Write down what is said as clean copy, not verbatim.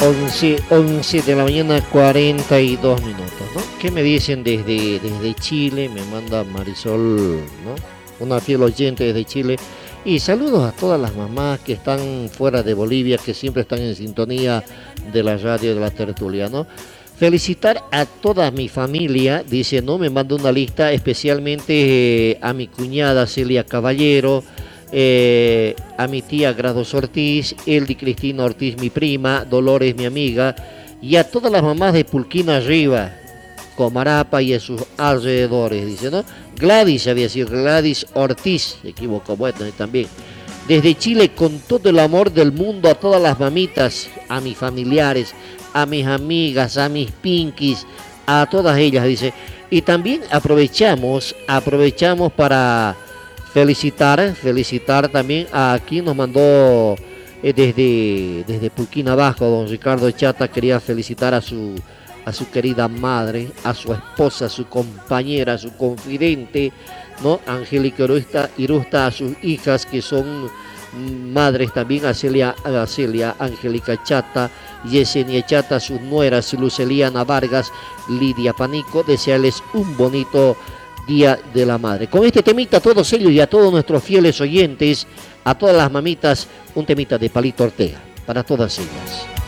11 de la mañana, 42 minutos, ¿no? ¿Qué me dicen desde Chile? Me manda Marisol, ¿no? Una fiel oyente desde Chile. Y saludos a todas las mamás que están fuera de Bolivia, que siempre están en sintonía de la radio de la tertulia, ¿no? Felicitar a toda mi familia, dice, ¿no? Me manda una lista, especialmente a mi cuñada Celia Caballero, a mi tía Grados Ortiz, Eldi Cristina Ortiz, mi prima, Dolores, mi amiga, y a todas las mamás de Pulquina Arriba, Comarapa y a sus alrededores, dice, ¿no? Gladys había sido Gladys Ortiz, se equivocó, bueno, también. Desde Chile, con todo el amor del mundo, a todas las mamitas, a mis familiares, a mis amigas, a mis pinkies, a todas ellas, dice. Y también aprovechamos para felicitar también a quien nos mandó desde Pulquina Abajo, don Ricardo Chata. Quería felicitar a su querida madre, a su esposa, a su compañera, a su confidente, ¿no? Angélica Irusta, a sus hijas que son madres también, a Celia, Angélica Chata, Yesenia Chata, a sus nueras, Luceliana Vargas, Lidia Panico, desearles un bonito Día de la Madre. Con este temita a todos ellos y a todos nuestros fieles oyentes, a todas las mamitas, un temita de Palito Ortega, para todas ellas.